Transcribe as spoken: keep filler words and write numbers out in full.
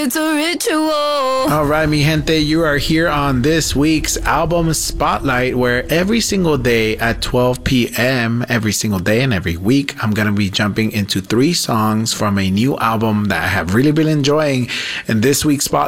it's a ritual. All right, mi gente, you are here on this week's Album Spotlight, where every single day at twelve p.m., every single day and every week, I'm going to be jumping into three songs from a new album that I have really been enjoying. And this week's Spotlight